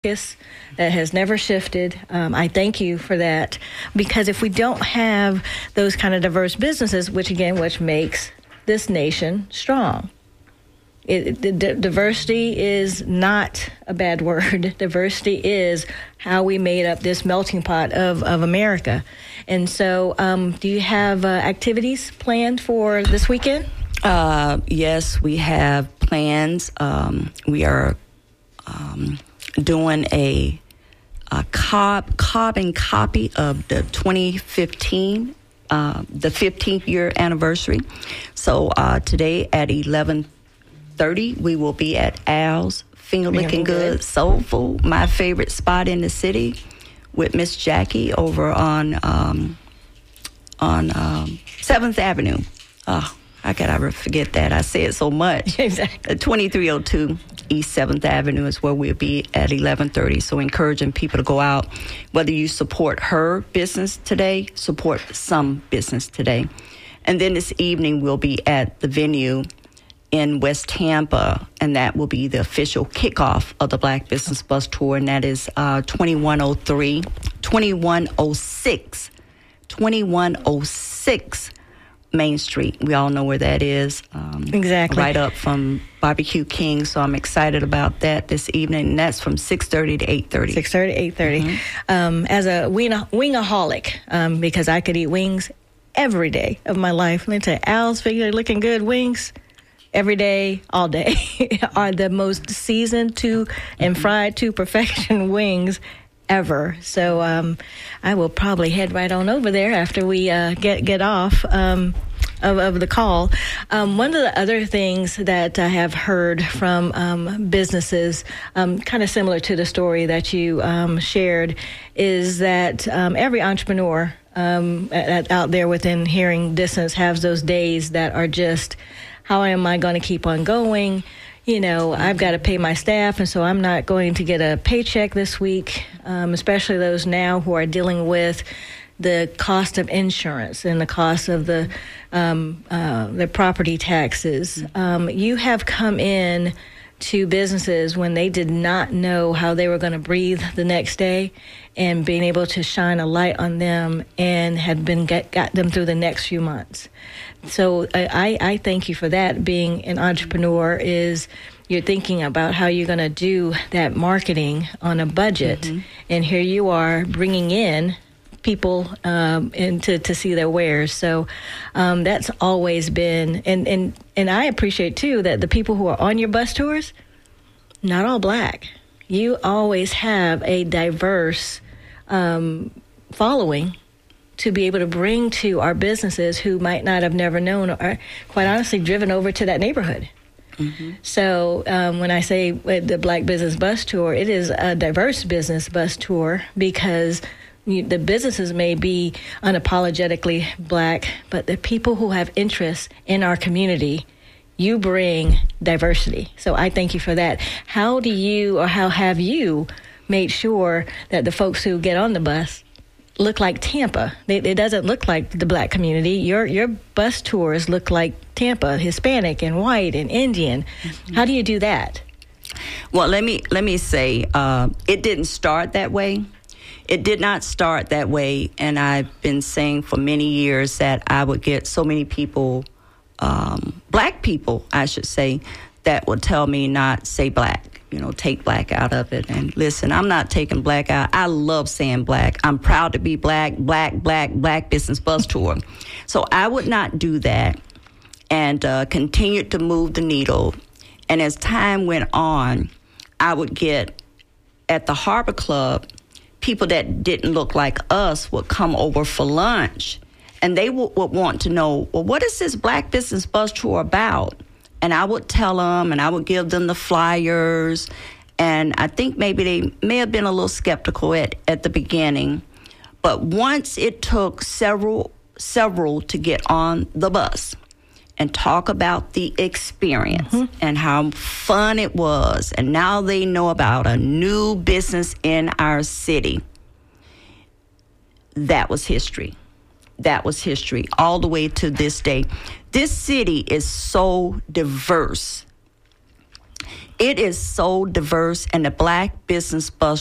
focus that has never shifted. I thank you for that, because if we don't have those kind of diverse businesses, which makes this nation strong. Diversity is not a bad word. Diversity is how we made up this melting pot of America. And so do you have activities planned for this weekend? Yes, we have plans. We are doing a carbon copy of the 2015, the 15th year anniversary. So today at 11:30, we will be at Al's Finger Licking Good Soul Food, my favorite spot in the city, with Miss Jackie over on 7th Avenue. Oh, how could I forget that? I say it so much. Exactly. 2302 East 7th Avenue is where we'll be at 11:30. So encouraging people to go out. Whether you support her business today, support some business today. And then this evening we'll be at the venue in West Tampa, and that will be the official kickoff of the Black Business Bus Tour, and that is 2106 Main Street. We all know where that is. Exactly. Right up from Barbecue King. So I'm excited about that this evening. And that's from 6:30 to 8:30. 6:30 to 8:30. Mm-hmm. As a wingaholic, because I could eat wings every day of my life. Let me tell you, Al's Finger Licking Good wings, every day, all day, are the most seasoned to and fried to perfection wings ever. So I will probably head right on over there after we get off of the call. One of the other things that I have heard from businesses, kind of similar to the story that you shared, is that every entrepreneur out there within hearing distance has those days that are just, how am I going to keep on going? You know, I've got to pay my staff, and so I'm not going to get a paycheck this week, especially those now who are dealing with the cost of insurance and the cost of the property taxes. You have come in to businesses when they did not know how they were going to breathe the next day, and being able to shine a light on them and had been got them through the next few months. So I thank you for that. Being an entrepreneur is you're thinking about how you're going to do that marketing on a budget, and here you are bringing in people to see their wares. So that's always been, and I appreciate too that the people who are on your bus tours, not all Black. You always have a diverse following to be able to bring to our businesses who might not have never known or, quite honestly, driven over to that neighborhood. So when I say the Black Business Bus Tour, it is a diverse business bus tour, because the businesses may be unapologetically Black, but the people who have interest in our community, you bring diversity. So I thank you for that. How have you made sure that the folks who get on the bus look like Tampa? It doesn't look like the Black community. Your bus tours look like Tampa, Hispanic and white and Indian. How do you do that? Well, let me say, it didn't start that way. It did not start that way, and I've been saying for many years that I would get so many people, Black people, I should say, that would tell me not say Black. You know, take Black out of it. And listen, I'm not taking Black out. I love saying Black. I'm proud to be Black Business Bus Tour. So I would not do that, and continued to move the needle. And as time went on, I would get at the Harbor Club, people that didn't look like us would come over for lunch, and they would want to know, well, what is this Black Business Bus Tour about? And I would tell them, and I would give them the flyers. And I think maybe they may have been a little skeptical at the beginning. But once it took several to get on the bus and talk about the experience and how fun it was, and now they know about a new business in our city, that was history. That was history all the way to this day. This city is so diverse. It is so diverse, and the Black Business Bus